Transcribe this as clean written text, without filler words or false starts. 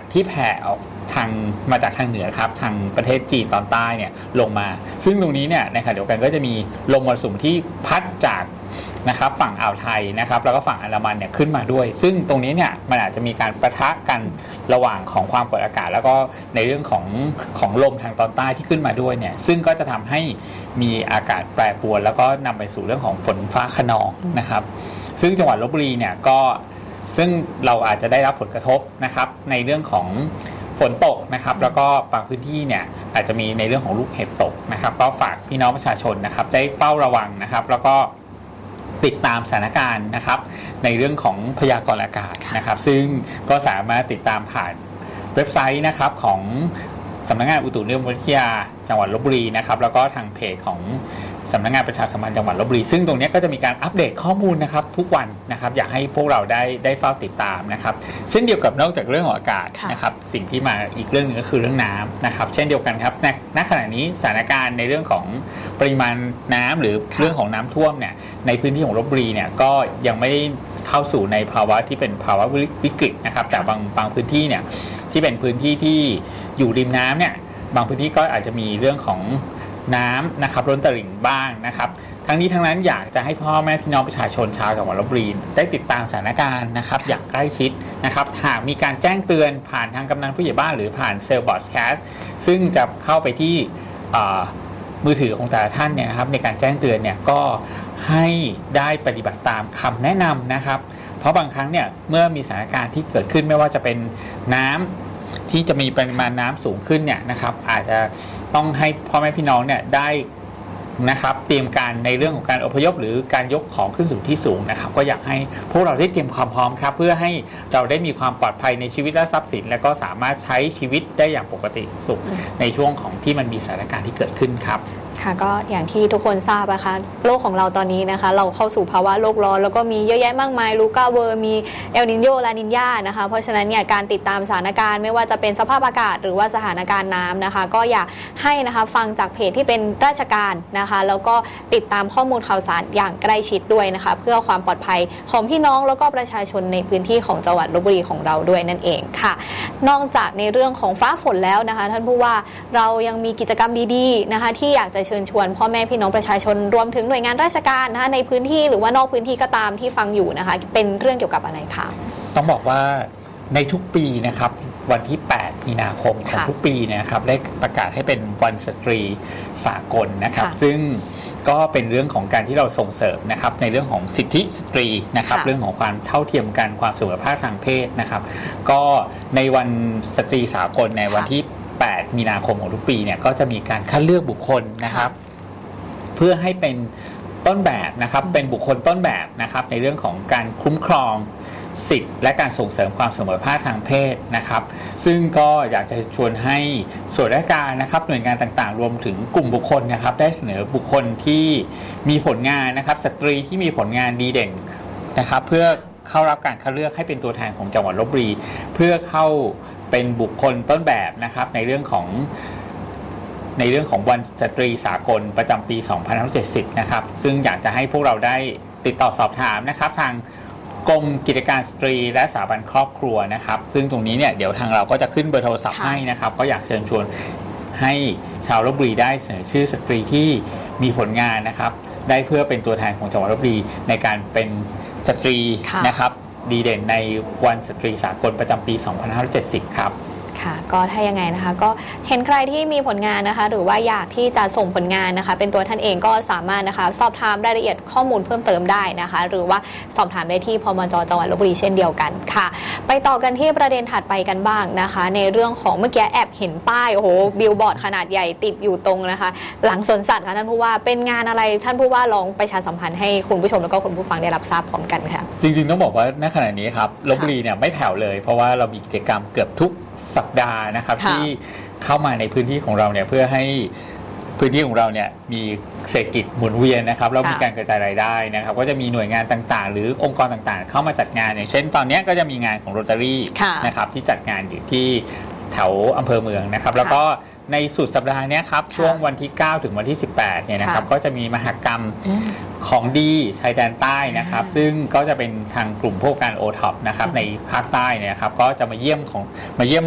ที่แผ่ออกมาจากทางเหนือครับทางประเทศจีนตอนใต้เนี่ยลงมาซึ่งตรงนี้เนี่ยในขณะเดียวกันก็จะมีลมมรสุมที่พัดจากนะครับฝั่งอ่าวไทยนะครับแล้วก็ฝั่งอันดามันเนี่ยขึ้นมาด้วยซึ่งตรงนี้เนี่ยมันอาจจะมีการปะทะกันระหว่างของความกดอากาศแล้วก็ในเรื่องของลมทางตอนใต้ที่ขึ้นมาด้วยเนี่ยซึ่งก็จะทำให้มีอากาศแปรปรวนแล้วก็นำไปสู่เรื่องของฝนฟ้าคะนองนะครับซึ่งจังหวัดลพบุรีเนี่ยก็ซึ่งเราอาจจะได้รับผลกระทบนะครับในเรื่องของฝนตกนะครับแล้วก็บางพื้นที่เนี่ยอาจจะมีในเรื่องของลูกเห็บตกนะครับก็ฝากพี่น้องประชาชนนะครับได้เฝ้าระวังนะครับแล้วก็ติดตามสถานการณ์นะครับในเรื่องของพยากรณ์อากาศนะครับซึ่งก็สามารถติดตามผ่านเว็บไซต์นะครับของสำนักงานอุตุนิยมวิทยาจังหวัดลพบุรีนะครับแล้วก็ทางเพจของสำนักงานประชาสัมพันธ์จังหวัดลพบุรีซึ่งตรงนี้ก็จะมีการอัปเดตข้อมูลนะครับทุกวันนะครับอยากให้พวกเราได้เฝ้าติดตามนะครับเช่นเดียวกับนอกจากเรื่องของอากาศนะครับสิ่งที่มาอีกเรื่องนึงก็คือเรื่องน้ำนะครับเช่นเดียวกันครับณขณะนี้สถานการณ์ในเรื่องของปริมาณน้ำหรือเรื่องของน้ำท่วมเนี่ยในพื้นที่ของลพบุรีเนี่ยก็ยังไม่ได้เข้าสู่ในภาวะที่เป็นภาวะวิกฤตนะครับแต่บางพื้นที่เนี่ยที่เป็นพื้นที่ที่อยู่ริมน้ำเนี่ยบางพื้นที่ก็อาจจะมีเรื่องของน้ำนะครับล้นตลิ่งบ้างนะครับทั้งนี้ทั้งนั้นอยากจะให้พ่อแม่พี่น้องประชาชนชาวจังหวัดลพบุรีได้ติดตามสถานการณ์นะครับอย่างใกล้ชิดนะครับหากมีการแจ้งเตือนผ่านทางกำนันผู้ใหญ่บ้านหรือผ่านเซลล์บอร์ดแคสต์ซึ่งจะเข้าไปที่มือถือของแต่ละท่านเนี่ยนะครับในการแจ้งเตือนเนี่ยก็ให้ได้ปฏิบัติตามคำแนะนำนะครับเพราะบางครั้งเนี่ยเมื่อมีสถานการณ์ที่เกิดขึ้นไม่ว่าจะเป็นน้ำที่จะมีปริมาณน้ำสูงขึ้นเนี่ยนะครับอาจจะต้องให้พ่อแม่พี่น้องเนี่ยได้นะครับเตรียมการในเรื่องของการอพยพหรือการยกของขึ้นสู่ที่สูงนะครับก็อยากให้พวกเราได้เตรียมความพร้อมครับเพื่อให้เราได้มีความปลอดภัยในชีวิตและทรัพย์สินและก็สามารถใช้ชีวิตได้อย่างปกติสุขในช่วงของที่มันมีสถานการณ์ที่เกิดขึ้นครับค่ะก็อย่างที่ทุกคนทราบนะคะโลกของเราตอนนี้นะคะเราเข้าสู่ภาวะโลกร้อนแล้วก็มีเยอะแยะมากมายลูก้าเวอร์มีเอลนิโญลานิญญานะคะเพราะฉะนั้นเนี่ยการติดตามสถานการณ์ไม่ว่าจะเป็นสภาพอากาศหรือว่าสถานการณ์น้ำนะคะก็อยากให้นะคะฟังจากเพจที่เป็นราชการนะคะแล้วก็ติดตามข้อมูลข่าวสารอย่างใกล้ชิดด้วยนะคะเพื่อความปลอดภัยของพี่น้องแล้วก็ประชาชนในพื้นที่ของจังหวัดลพบุรีของเราด้วยนั่นเองค่ะนอกจากในเรื่องของฟ้าฝนแล้วนะคะท่านผู้ว่าเรายังมีกิจกรรมดีๆนะคะที่อยากจะเชิญชวนพ่อแม่พี่น้องประชาชนรวมถึงหน่วยงานราชการนะคะในพื้นที่หรือว่านอกพื้นที่ก็ตามที่ฟังอยู่นะคะเป็นเรื่องเกี่ยวกับอะไรคะต้องบอกว่าในทุกปีนะครับวันที่8มีนาคมของทุกปีนะครับได้ประกาศให้เป็นวันสตรีสากลนะครับซึ่งก็เป็นเรื่องของการที่เราส่งเสริมนะครับในเรื่องของสิทธิสตรีนะครับเรื่องของความเท่าเทียมกันความเสมอภาคทางเพศนะครับก็ในวันสตรีสากลในวันที่8มีนาคมของทุกปีเนี่ยก็จะมีการคัดเลือกบุคคลนะครับเพื่อให้เป็นต้นแบบนะครับเป็นบุคคลต้นแบบนะครับในเรื่องของการคุ้มครองสิทธิและการส่งเสริมความเสมอภาคทางเพศนะครับซึ่งก็อยากจะชวนให้ส่วนราชการนะครับหน่วยงานต่างๆรวมถึงกลุ่มบุคคลนะครับได้เสนอบุคคลที่มีผลงานนะครับสตรีที่มีผลงานดีเด่นนะครับเพื่อเข้ารับการคัดเลือกให้เป็นตัวแทนของจังหวัดลพบุรีเพื่อเข้าเป็นบุคคลต้นแบบนะครับในเรื่องของวันสตรีสากลประจำปี2570นะครับซึ่งอยากจะให้พวกเราได้ติดต่อสอบถามนะครับทางกรมกิจการสตรีและสถาบันครอบครัวนะครับซึ่งตรงนี้เนี่ยเดี๋ยวทางเราก็จะขึ้นเบอร์โทรศัพท์ให้นะครับก็อยากเชิญชวนให้ชาวลพบุรีได้เสนอชื่อสตรีที่มีผลงานนะครับได้เพื่อเป็นตัวแทนของจังหวัดลพบุรีในการเป็นสตรีนะครับดีเด่นในวันสตรีสากลประจำปี2570ครับค่ะก็ถ้ายังไงนะคะก็เห็นใครที่มีผลงานนะคะหรือว่าอยากที่จะส่งผลงานนะคะเป็นตัวท่านเองก็สามารถนะคะสอบถามรายละเอียดข้อมูลเพิ่มเติมได้นะคะหรือว่าสอบถามได้ที่พมจ.จังหวัดลพบุรีเช่นเดียวกันค่ะไปต่อกันที่ประเด็นถัดไปกันบ้างนะคะในเรื่องของเมื่อกี้แอบเห็นป้ายโอ้โหบิลบอร์ดขนาดใหญ่ติดอยู่ตรงนะคะหลังสวนสัตว์ค่ะท่านผู้ว่าเป็นงานอะไรท่านผู้ว่าลองประชาสัมพันธ์ให้คุณผู้ชมแล้วก็คุณผู้ฟังได้รับทราบพร้อมกันค่ะจริงๆต้องบอกว่าณขณะนี้ครับลพบุรีเนี่ยไม่แผ่วเลยเพราะว่าเรามีกิจกรรมเกือบทุกสัปดาห์นะครับที่เข้ามาในพื้นที่ของเราเนี่ยเพื่อให้พื้นที่ของเราเนี่ยมีเศรษฐกิจหมุนเวียนนะครับแล้วมีการกระจายรายได้นะครับก็จะมีหน่วยงานต่างๆหรือองค์กรต่างๆเข้ามาจัดงานอย่างเช่นตอนนี้ก็จะมีงานของโรตารี่นะครับที่จัดงานอยู่ที่แถวอำเภอเมืองนะครับแล้วก็ในสุดสัปดาห์นี้ครับช่วงวันที่9ถึงวันที่18เนี่ยนะครับก็จะมีมหกรรมของดีชายแดนใต้นะครับซึ่งก็จะเป็นทางกลุ่มพวกการโอท็อปนะครับในภาคใต้เนี่ยครับก็จะมาเยี่ยม